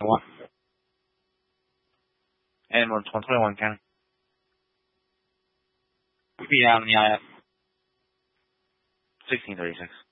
1. And 121 County. Yeah, on the IF. 1636.